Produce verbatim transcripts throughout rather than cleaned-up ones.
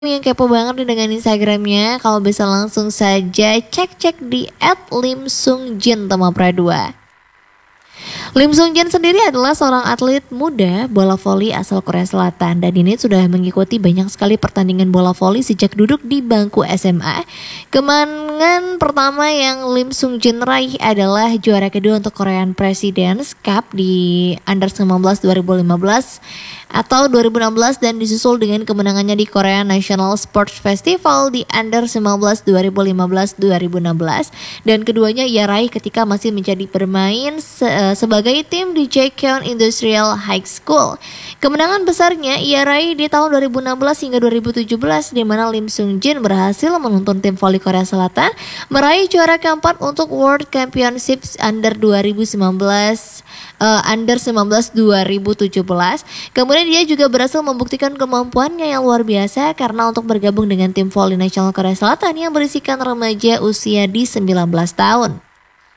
Yang kepo banget nih dengan Instagramnya, kalau bisa langsung saja cek-cek di et limsungjin Tama Pradua. Lim Sung Jin sendiri adalah seorang atlet muda bola voli asal Korea Selatan dan ini sudah mengikuti banyak sekali pertandingan bola voli sejak duduk di bangku S M A. Kemenangan pertama yang Lim Sung Jin raih adalah juara kedua untuk Korean Presidents Cup di Under sembilan belas dua ribu lima belas atau dua ribu enam belas dan disusul dengan kemenangannya di Korea National Sports Festival di Under sembilan belas dua ribu lima belas dua ribu enam belas dan keduanya ia raih ketika masih menjadi bermain se- sebagai tim di Jaekyong Industrial High School. Kemenangan besarnya ia raih di tahun dua ribu enam belas hingga dua ribu tujuh belas di mana Lim Sung Jin berhasil menuntun tim voli Korea Selatan meraih juara keempat untuk World Championships Under dua ribu sembilan belas uh, Under sembilan belas dua ribu tujuh belas. Kemudian dia juga berhasil membuktikan kemampuannya yang luar biasa karena untuk bergabung dengan tim voli nasional Korea Selatan yang berisikan remaja usia di sembilan belas tahun.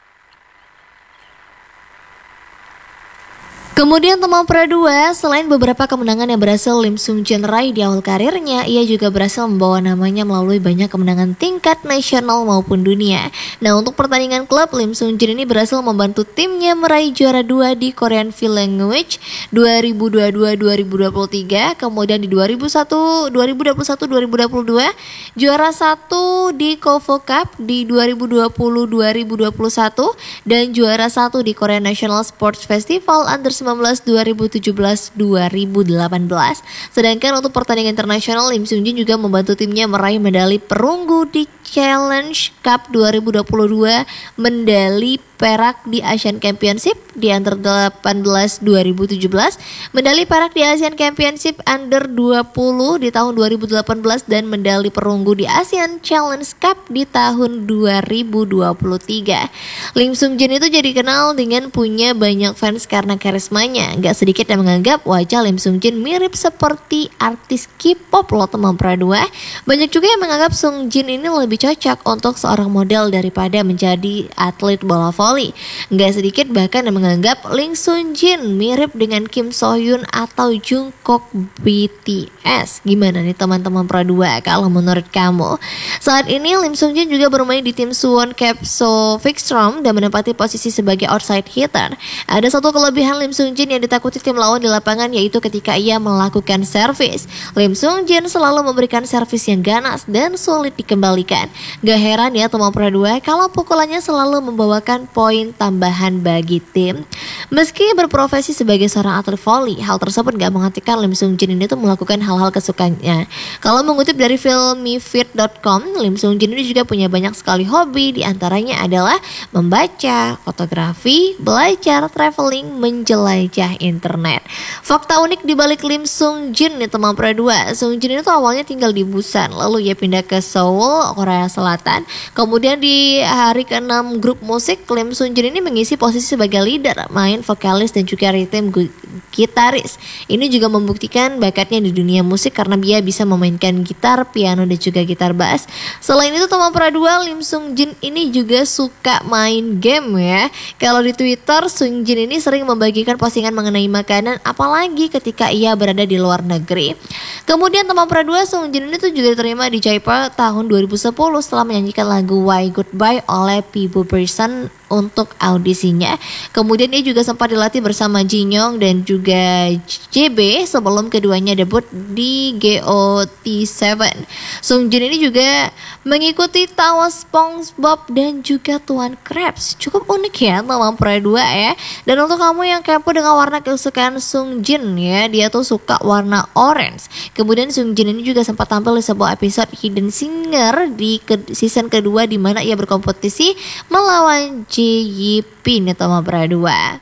Kemudian Tama Pradua, selain beberapa kemenangan yang berhasil Lim Sung Jin raih di awal karirnya, ia juga berhasil membawa namanya melalui banyak kemenangan tingkat nasional maupun dunia. Nah, untuk pertandingan klub, Lim Sung Jin ini berhasil membantu timnya meraih juara dua di Korean Film Language dua ribu dua puluh dua dua ribu dua puluh tiga, kemudian di dua ribu satu dua ribu dua puluh satu dua ribu dua puluh dua, juara satu di Kovo Cup di dua ribu dua puluh dua ribu dua puluh satu, dan juara satu di Korean National Sports Festival Under sembilan belas dua ribu tujuh belas dua ribu delapan belas. Sedangkan untuk pertandingan internasional, Lim Sung Jin juga membantu timnya meraih medali perunggu di Challenge Cup dua ribu dua puluh dua, medali perak di Asian Championship di Under delapan belas dua ribu tujuh belas, medali perak di Asian Championship Under dua puluh di tahun dua ribu delapan belas, dan medali perunggu di Asian Challenge Cup di tahun dua ribu dua puluh tiga. Lim Sung Jin itu jadi kenal dengan punya banyak fans karena karismanya. Gak sedikit yang menganggap wajah Lim Sung Jin mirip seperti artis K-pop loh Tama Pradua. Banyak juga yang menganggap Sung Jin ini lebih cocok untuk seorang model daripada menjadi atlet bola voli. Gak sedikit bahkan yang menganggap Lim Sung Jin mirip dengan Kim So Hyun atau Jungkook B T S. Gimana nih teman-teman Pradua kalau menurut kamu? Saat ini Lim Sung Jin juga bermain di tim Suwon Capso Vikstrom dan menempati posisi sebagai outside hitter. Ada satu kelebihan Lim Sung Jin yang ditakuti tim lawan di lapangan, yaitu ketika ia melakukan servis. Lim Sung Jin selalu memberikan servis yang ganas dan sulit dikembalikan. Gak heran ya Tama Pradua kalau pukulannya selalu membawakan poin tambahan bagi tim. Meski berprofesi sebagai seorang atlet voli, hal tersebut gak mengartikan Lim Sung Jin ini tuh melakukan hal-hal kesukaannya. Kalau mengutip dari filmifit dot com, Lim Sung Jin ini juga punya banyak sekali hobi, diantaranya adalah membaca, fotografi, belajar, traveling, menjelajah internet. Fakta unik di balik Lim Sung Jin nih Tama Pradua, Sung Jin itu awalnya tinggal di Busan, lalu ia pindah ke Seoul, Korea Selatan. Kemudian di hari keenam grup musik, Lim Sung Jin ini mengisi posisi sebagai leader, main vokalis dan juga rhythm gitaris. Ini juga membuktikan bakatnya di dunia musik karena dia bisa memainkan gitar, piano dan juga gitar bass. Selain itu Tama Pradua, Lim Sung Jin ini juga suka main game ya. Kalau di Twitter, Sung Jin ini sering membagikan postingan mengenai makanan, apalagi ketika ia berada di luar negeri. Kemudian Tama Pradua, Sung Jin ini tuh juga diterima di J-pop tahun dua ribu sepuluh setelah menyanyikan lagu Why Goodbye oleh People Person untuk audisinya. Kemudian dia juga sempat dilatih bersama Jin Young dan juga J B sebelum keduanya debut di G O T tujuh. Sung Jin ini juga mengikuti tawa SpongeBob dan juga Tuan Krabs. Cukup unik ya Tama Pradua ya. Dan untuk kamu yang kepo dengan warna kesukaan Sung Jin ya, dia tuh suka warna orange. Kemudian Sung Jin ini juga sempat tampil di sebuah episode Hidden Singer di ke- season kedua di mana ia berkompetisi melawan J Y P nih Tama Pradua.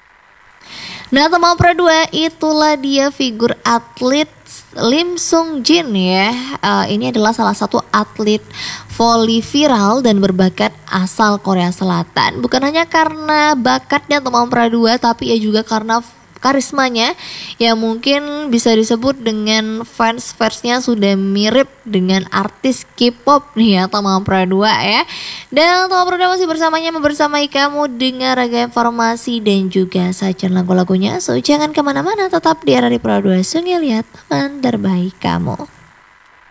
Nah Tama Pradua, itulah dia figur atlet Lim Sung Jin ya. uh, Ini adalah salah satu atlet voli viral dan berbakat asal Korea Selatan. Bukan hanya karena bakatnya Tama Pradua, tapi ya juga karena karismanya yang mungkin bisa disebut dengan fans-fansnya sudah mirip dengan artis K-pop nih ya Tama Pradua ya. Dan Tama Pradua masih bersamanya membersamai kamu dengan ragam informasi dan juga sajian lagu-lagunya. So jangan kemana-mana, tetap di R R I Pradua Sungai, lihat teman terbaik kamu.